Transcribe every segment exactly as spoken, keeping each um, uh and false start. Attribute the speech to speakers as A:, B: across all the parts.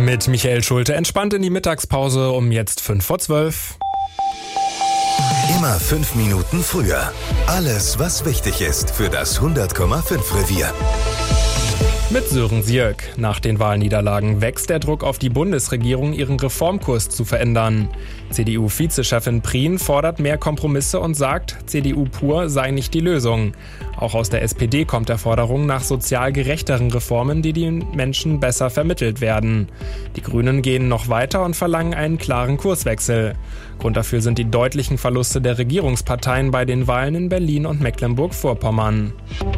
A: Mit Michael Schulte entspannt in die Mittagspause um jetzt fünf vor zwölf.
B: Immer fünf Minuten früher. Alles, was wichtig ist für das hundert Komma fünf Revier.
A: Mit Sören Sierk. Nach den Wahlniederlagen wächst der Druck auf die Bundesregierung, ihren Reformkurs zu verändern. C D U-Vizechefin Prien fordert mehr Kompromisse und sagt, C D U pur sei nicht die Lösung. Auch aus der S P D kommt der Forderung nach sozial gerechteren Reformen, die den Menschen besser vermittelt werden. Die Grünen gehen noch weiter und verlangen einen klaren Kurswechsel. Grund dafür sind die deutlichen Verluste der Regierungsparteien bei den Wahlen in Berlin und Mecklenburg-Vorpommern.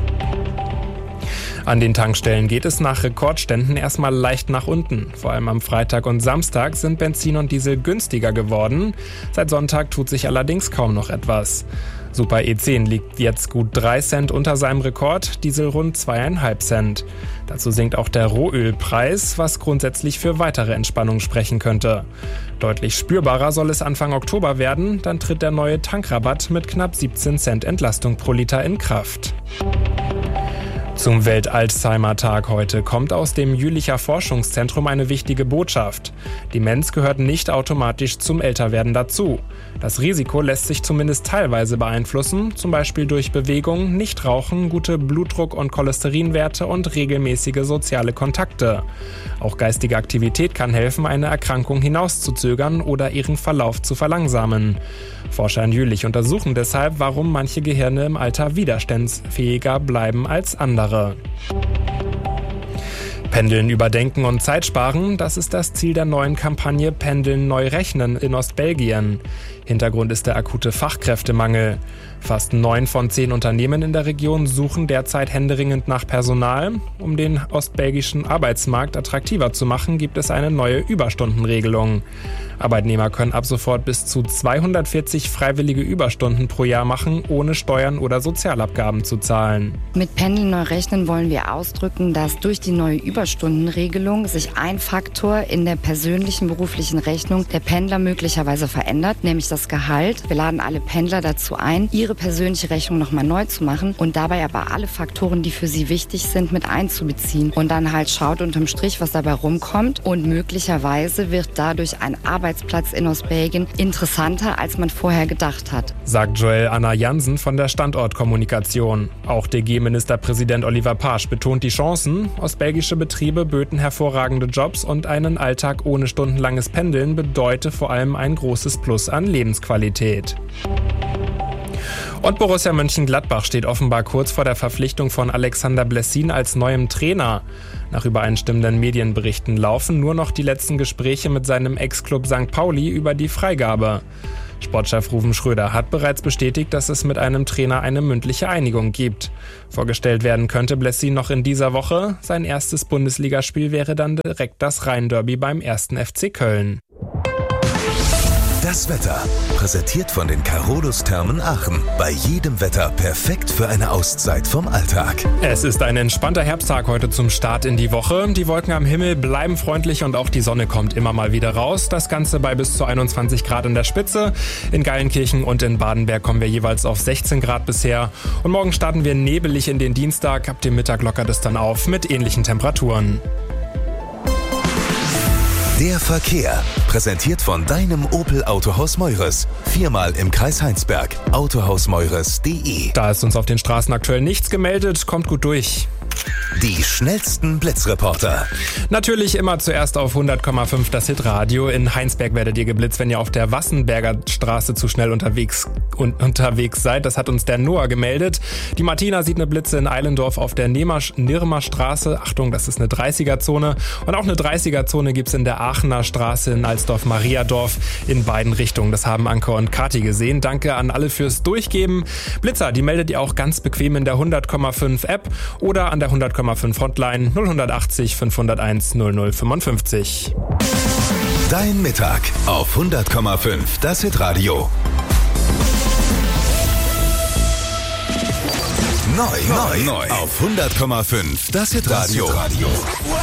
A: An den Tankstellen geht es nach Rekordständen erstmal leicht nach unten. Vor allem am Freitag und Samstag sind Benzin und Diesel günstiger geworden. Seit Sonntag tut sich allerdings kaum noch etwas. Super E zehn liegt jetzt gut drei Cent unter seinem Rekord, Diesel rund zweieinhalb Cent. Dazu sinkt auch der Rohölpreis, was grundsätzlich für weitere Entspannung sprechen könnte. Deutlich spürbarer soll es Anfang Oktober werden, dann tritt der neue Tankrabatt mit knapp siebzehn Cent Entlastung pro Liter in Kraft. Zum Welt-Alzheimer-Tag heute kommt aus dem Jülicher Forschungszentrum eine wichtige Botschaft. Demenz gehört nicht automatisch zum Älterwerden dazu. Das Risiko lässt sich zumindest teilweise beeinflussen, zum Beispiel durch Bewegung, Nichtrauchen, gute Blutdruck- und Cholesterinwerte und regelmäßige soziale Kontakte. Auch geistige Aktivität kann helfen, eine Erkrankung hinauszuzögern oder ihren Verlauf zu verlangsamen. Forscher in Jülich untersuchen deshalb, warum manche Gehirne im Alter widerstandsfähiger bleiben als andere. Pendeln überdenken und Zeit sparen, das ist das Ziel der neuen Kampagne Pendeln neu rechnen in Ostbelgien. Hintergrund ist der akute Fachkräftemangel. Fast neun von zehn Unternehmen in der Region suchen derzeit händeringend nach Personal. Um den ostbelgischen Arbeitsmarkt attraktiver zu machen, gibt es eine neue Überstundenregelung. Arbeitnehmer können ab sofort bis zu zweihundertvierzig freiwillige Überstunden pro Jahr machen, ohne Steuern oder Sozialabgaben zu zahlen.
C: Mit Pendeln neu rechnen wollen wir ausdrücken, dass durch die neue Überstundenregelung sich ein Faktor in der persönlichen beruflichen Rechnung der Pendler möglicherweise verändert, nämlich das Gehalt. Wir laden alle Pendler dazu ein, ihre persönliche Rechnung nochmal neu zu machen und dabei aber alle Faktoren, die für sie wichtig sind, mit einzubeziehen. Und dann halt schaut unterm Strich, was dabei rumkommt, und möglicherweise wird dadurch ein Arbeitsplatz in Ostbelgien interessanter, als man vorher gedacht hat.
A: Sagt Joel Anna Jansen von der Standortkommunikation. Auch D G-Ministerpräsident Oliver Pasch betont die Chancen. Ostbelgische Betriebe böten hervorragende Jobs und einen Alltag ohne stundenlanges Pendeln bedeutet vor allem ein großes Plus an Lebensqualität. Und Borussia Mönchengladbach steht offenbar kurz vor der Verpflichtung von Alexander Blessin als neuem Trainer. Nach übereinstimmenden Medienberichten laufen nur noch die letzten Gespräche mit seinem Ex-Club Sankt Pauli über die Freigabe. Sportchef Ruven Schröder hat bereits bestätigt, dass es mit einem Trainer eine mündliche Einigung gibt. Vorgestellt werden könnte Blessin noch in dieser Woche. Sein erstes Bundesligaspiel wäre dann direkt das Rhein-Derby beim ersten F C Köln.
B: Das Wetter, präsentiert von den Carolus-Thermen Aachen. Bei jedem Wetter perfekt für eine Auszeit vom Alltag.
A: Es ist ein entspannter Herbsttag heute zum Start in die Woche. Die Wolken am Himmel bleiben freundlich und auch die Sonne kommt immer mal wieder raus. Das Ganze bei bis zu einundzwanzig Grad in der Spitze. In Geilenkirchen und in Badenberg kommen wir jeweils auf sechzehn Grad bisher. Und morgen starten wir nebelig in den Dienstag. Ab dem Mittag lockert es dann auf mit ähnlichen Temperaturen.
B: Der Verkehr, präsentiert von deinem Opel Autohaus Meures. Viermal im Kreis Heinsberg. autohaus meures punkt de.
A: Da ist uns auf den Straßen aktuell nichts gemeldet. Kommt gut durch.
B: Die schnellsten Blitzreporter.
A: Natürlich immer zuerst auf hundert Komma fünf das Hitradio. In Heinsberg werdet ihr geblitzt, wenn ihr auf der Wassenberger Straße zu schnell unterwegs, un, unterwegs seid. Das hat uns der Noah gemeldet. Die Martina sieht eine Blitze in Eilendorf auf der Nirmer Straße. Achtung, das ist eine dreißiger-Zone. Und auch eine dreißiger-Zone gibt's in der Aachener Straße in Alsdorf-Mariadorf in beiden Richtungen. Das haben Anke und Kathi gesehen. Danke an alle fürs Durchgeben. Blitzer, die meldet ihr auch ganz bequem in der hundert Komma fünf App oder an der hundert Komma fünf Hotline null achtzig fünfhunderteins null null fünfundfünfzig.
B: Dein Mittag auf hundert Komma fünf das Hitradio. Neu, neu, neu auf hundert Komma fünf das Hitradio.